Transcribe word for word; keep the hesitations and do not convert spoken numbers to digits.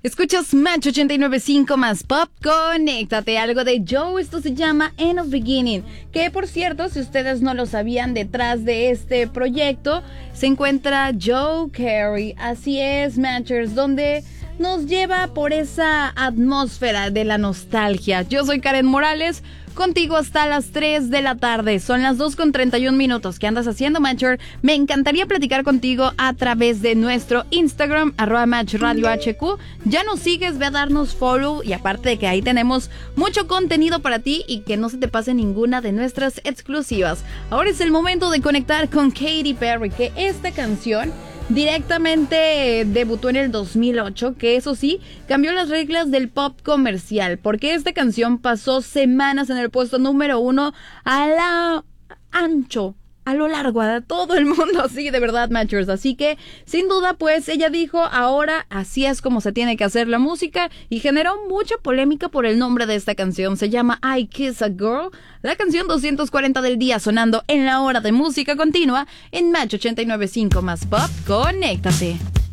Escuchas Match ochenta y nueve punto cinco más Pop, conéctate, algo de Joe, esto se llama End of Beginning, que por cierto, si ustedes no lo sabían, detrás de este proyecto se encuentra Joe Carey, así es, Matchers, donde nos lleva por esa atmósfera de la nostalgia. Yo soy Karen Morales, contigo hasta las tres de la tarde. Son las dos con treinta y un minutos. ¿Qué andas haciendo, Matcher? Me encantaría platicar contigo a través de nuestro Instagram, arroba Match Radio H Q. Ya nos sigues, ve a darnos follow. Y aparte de que ahí tenemos mucho contenido para ti y que no se te pase ninguna de nuestras exclusivas. Ahora es el momento de conectar con Katy Perry, que esta canción directamente debutó en el dos mil ocho, que eso sí, cambió las reglas del pop comercial, porque esta canción pasó semanas en el puesto número uno a la ancho, a lo largo, a todo el mundo, así de verdad, Matchers. Así que, sin duda, pues, ella dijo, ahora así es como se tiene que hacer la música, y generó mucha polémica por el nombre de esta canción. Se llama I Kiss a Girl, la canción doscientos cuarenta del día, sonando en la hora de música continua en Match ochenta y nueve punto cinco más Pop. Conéctate.